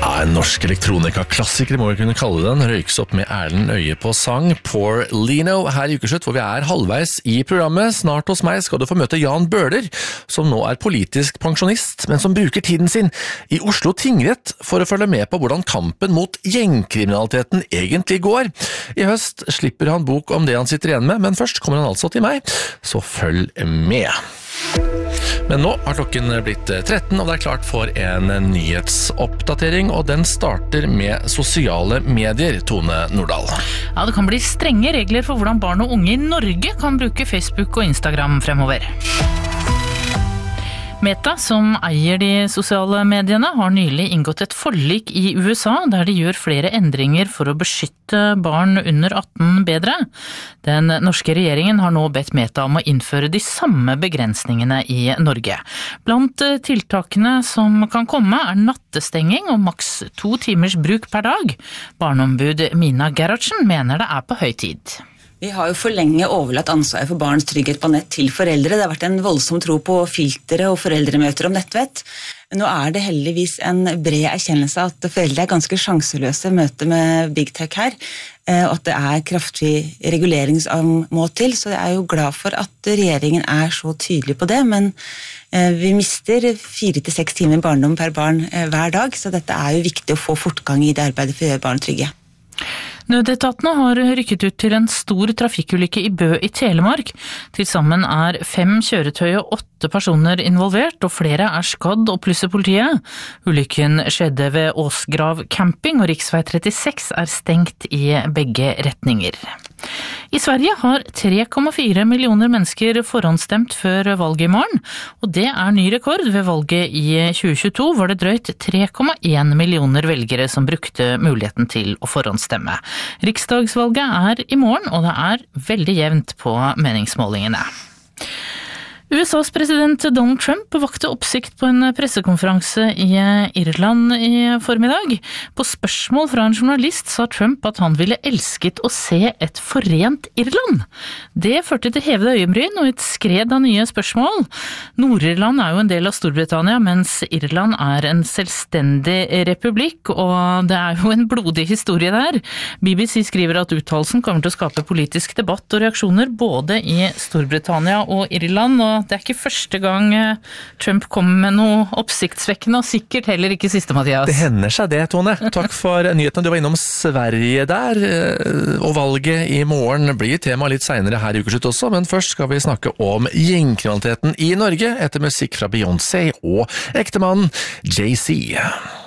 Ja, en norsk elektronika-klassiker må vi kunne kalle den, røykes opp med Erlend Øye på sang, Poor Lino, her i Ukeslutt, hvor vi er halvveis i programmet. Snart hos meg skal du få møte Jan Bøhler, som nå er politisk pensjonist, men som bruker tiden sin i Oslo tingrett for å følge med på hvordan kampen mot gjengkriminaliteten egentlig går. I høst slipper han bok om det han sitter igjen med, men først kommer han altså til meg, så følg med. Men nå har klokken blitt 13, og det er klart for en nyhetsoppdatering, og den starter med sosiale medier, Tone Nordahl. Ja, det kan bli strenge regler for hvordan barn og unge i Norge kan bruke Facebook og Instagram fremover. Meta, som eier de sosiale mediene, har nylig inngått et forlik i USA der de gjør flere endringer for å beskytte barn under 18 bedre. Den norske regjeringen har nå bedt Meta om å innføre de samme begrensningene i Norge. Blant tiltakene som kan komme er nattestenging og maks 2 timers bruk per dag. Barneombud Mina Gerhardsen mener det er på høy tid. Vi har jo for lenge overlatt ansvaret for barns trygghet på nett til foreldre. Det har vært en voldsom tro på filtre og foreldremøter om nettvett. Nå er det heldigvis en bred erkjennelse at foreldre er ganske sjanseløse i møte med Big Tech her, og at det er kraftig regulering som må til. Så jeg er jo glad for at regjeringen er så tydelig på det, men vi mister 4 til 6 timer barndom per barn hver dag, så dette er jo viktig å få fortgang i det arbeidet for å gjøre barn trygge. Nødetatene har rykket ut til en stor trafikkulykke i Bø i Telemark. Til sammen er 5 kjøretøy og 8 personer involvert, og flere er skadd, opplyser politiet. Ulykken skjedde ved Åsgrav camping, og riksvei 36 er stengt i begge retninger. I Sverige har 3,4 millioner mennesker forhåndsstemt før valget i morgen, og det er ny rekord. Ved valget i 2022 var det drøyt 3,1 millioner velgere som brukte muligheten til å forhåndsstemme. Riksdagsvalget er i morgen, og det er veldig jevnt på meningsmålingene. USAs president Donald Trump vakte oppsikt på en pressekonferanse i Irland i formiddag. På spørsmål fra en journalist sa Trump at han ville elsket å se et forent Irland. Det førte til hevede øyenbryn og et skred av nye spørsmål. Nord-Irland er jo en del av Storbritannia, mens Irland er en selvstendig republikk, og det er jo en blodig historie der. BBC skriver at uttalelsen kommer til å skape politisk debatt og reaksjoner både i Storbritannia og Irland, og det er ikke første gang Trump kom med noe oppsiktsvekkende, og sikkert heller ikke siste, Mathias. Det hender seg det, Tone. Takk for nyhetene. Du var innom Sverige der, og valget i morgen blir tema litt senere her i Ukeslutt også, men først skal vi snakke om gjengkriminaliteten i Norge etter musikk fra Beyoncé og ektemannen Jay-Z.